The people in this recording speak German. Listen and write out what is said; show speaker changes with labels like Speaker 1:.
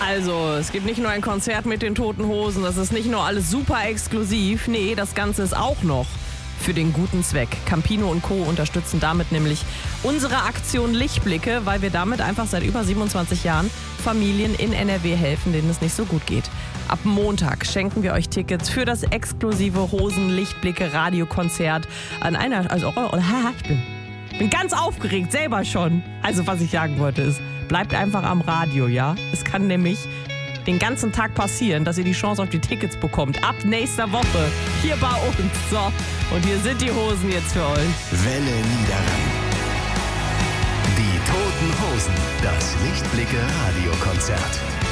Speaker 1: Also, es gibt nicht nur ein Konzert mit den Toten Hosen, das ist nicht nur alles super exklusiv, nee, das Ganze ist auch noch für den guten Zweck. Campino und Co. unterstützen damit nämlich unsere Aktion Lichtblicke, weil wir damit einfach seit über 27 Jahren Familien in NRW helfen, denen es nicht so gut geht. Ab Montag schenken wir euch Tickets für das exklusive Hosen-Lichtblicke-Radiokonzert an einer, ich bin ganz aufgeregt, selber schon. Also was ich sagen wollte ist, bleibt einfach am Radio, ja? Es kann nämlich den ganzen Tag passieren, dass ihr die Chance auf die Tickets bekommt. Ab nächster Woche hier bei uns. So, und hier sind die Hosen jetzt für euch.
Speaker 2: Welle Niederrhein. Die Toten Hosen, das Lichtblicke Radiokonzert.